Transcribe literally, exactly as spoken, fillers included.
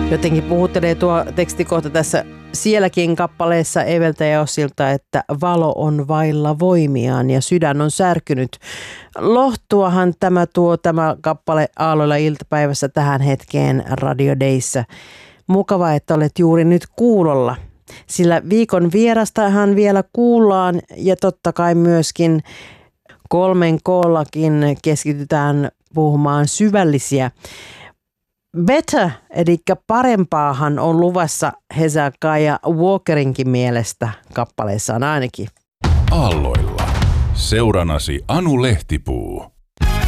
Jotenkin puhuttelee tuo tekstikohta tässä sielläkin kappaleessa Eveltä ja Ossilta, että valo on vailla voimiaan ja sydän on särkynyt. Lohtuahan tämä tuo tämä kappale Aalloilla iltapäivässä tähän hetkeen Radio Dayssä. Mukava, että olet juuri nyt kuulolla. Sillä viikon vierastahan vielä kuullaan ja totta kai myöskin kolmen koollakin keskitytään puhumaan syvällisiä. Better, eli parempaahan on luvassa Hezekiah Walkerinkin mielestä kappaleessaan ainakin. Aalloilla. Seuranasi Anu Lehtipuu.